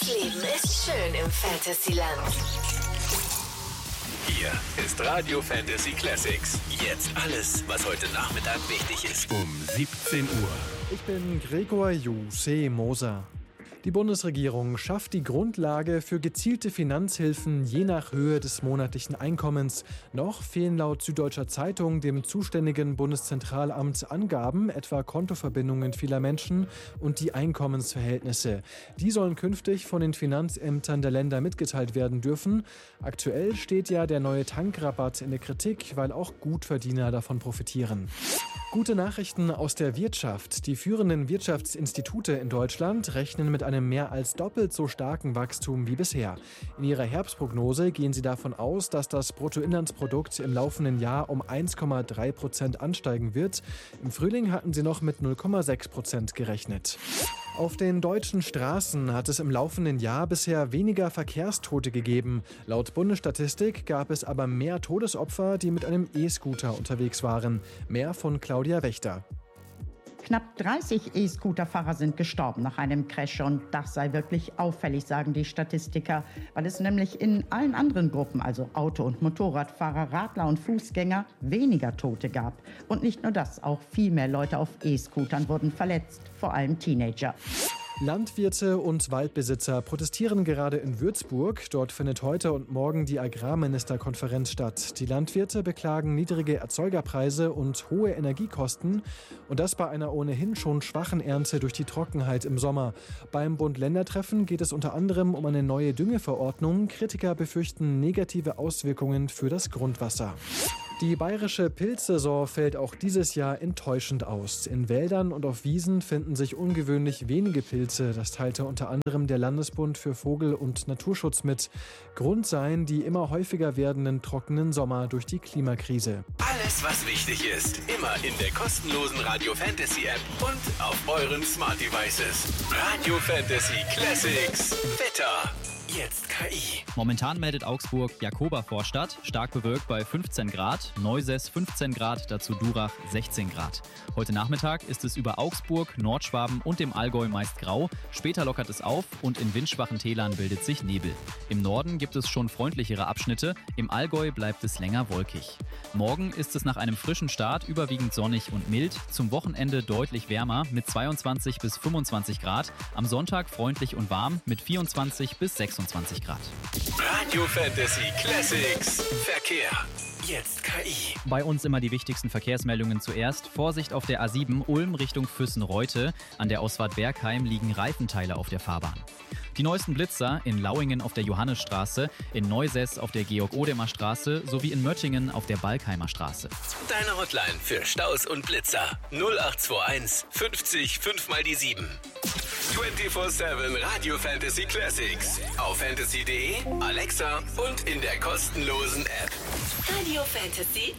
Leben ist schön im Fantasyland. Hier ist Radio Fantasy Classics. Jetzt alles, was heute Nachmittag wichtig ist. Um 17 Uhr. Ich bin Gregor Juse Moser. Die Bundesregierung schafft die Grundlage für gezielte Finanzhilfen je nach Höhe des monatlichen Einkommens. Noch fehlen laut Süddeutscher Zeitung dem zuständigen Bundeszentralamt Angaben, etwa Kontoverbindungen vieler Menschen und die Einkommensverhältnisse. Die sollen künftig von den Finanzämtern der Länder mitgeteilt werden dürfen. Aktuell steht ja der neue Tankrabatt in der Kritik, weil auch Gutverdiener davon profitieren. Gute Nachrichten aus der Wirtschaft. Die führenden Wirtschaftsinstitute in Deutschland rechnen mit einem mehr als doppelt so starken Wachstum wie bisher. In ihrer Herbstprognose gehen sie davon aus, dass das Bruttoinlandsprodukt im laufenden Jahr um 1,3% ansteigen wird. Im Frühling hatten sie noch mit 0,6% gerechnet. Auf den deutschen Straßen hat es im laufenden Jahr bisher weniger Verkehrstote gegeben. Laut Bundesstatistik gab es aber mehr Todesopfer, die mit einem E-Scooter unterwegs waren. Mehr von Claudia Wächter. Knapp 30 E-Scooter-Fahrer sind gestorben nach einem Crash und das sei wirklich auffällig, sagen die Statistiker, weil es nämlich in allen anderen Gruppen, also Auto- und Motorradfahrer, Radler und Fußgänger, weniger Tote gab. Und nicht nur das, auch viel mehr Leute auf E-Scootern wurden verletzt, vor allem Teenager. Landwirte und Waldbesitzer protestieren gerade in Würzburg. Dort findet heute und morgen die Agrarministerkonferenz statt. Die Landwirte beklagen niedrige Erzeugerpreise und hohe Energiekosten. Und das bei einer ohnehin schon schwachen Ernte durch die Trockenheit im Sommer. Beim Bund-Länder-Treffen geht es unter anderem um eine neue Düngeverordnung. Kritiker befürchten negative Auswirkungen für das Grundwasser. Die bayerische Pilzsaison fällt auch dieses Jahr enttäuschend aus. In Wäldern und auf Wiesen finden sich ungewöhnlich wenige Pilze. Das teilte unter anderem der Landesbund für Vogel- und Naturschutz mit. Grund seien die immer häufiger werdenden trockenen Sommer durch die Klimakrise. Alles, was wichtig ist, immer in der kostenlosen Radio Fantasy App und auf euren Smart Devices. Radio Fantasy Classics. Wetter. Jetzt KI. Momentan meldet Augsburg Jakoba-Vorstadt, stark bewölkt bei 15 Grad, Neusäß 15 Grad, dazu Durach 16 Grad. Heute Nachmittag ist es über Augsburg, Nordschwaben und dem Allgäu meist grau, später lockert es auf und in windschwachen Tälern bildet sich Nebel. Im Norden gibt es schon freundlichere Abschnitte, im Allgäu bleibt es länger wolkig. Morgen ist es nach einem frischen Start überwiegend sonnig und mild, zum Wochenende deutlich wärmer mit 22 bis 25 Grad, am Sonntag freundlich und warm mit 24 bis 26 Grad. Radio Fantasy Classics. Verkehr. Jetzt KI. Bei uns immer die wichtigsten Verkehrsmeldungen zuerst. Vorsicht auf der A7 Ulm Richtung Füssen-Reute. An der Ausfahrt Bergheim liegen Reifenteile auf der Fahrbahn. Die neuesten Blitzer in Lauingen auf der Johannesstraße, in Neusäß auf der Georg-Odemer-Straße sowie in Möttingen auf der Balkheimer Straße. Deine Hotline für Staus und Blitzer 0821 50 5 mal die 7. 24/7 Radio Fantasy Classics. Auf fantasy.de, Alexa und in der kostenlosen App. Radio Fantasy